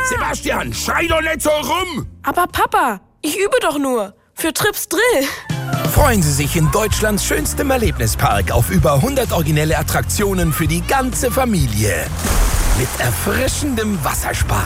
Sebastian, schrei doch nicht so rum! Aber Papa, ich übe doch nur. Für Trips Drill. Freuen Sie sich in Deutschlands schönstem Erlebnispark auf über 100 originelle Attraktionen für die ganze Familie. Mit erfrischendem Wasserspaß.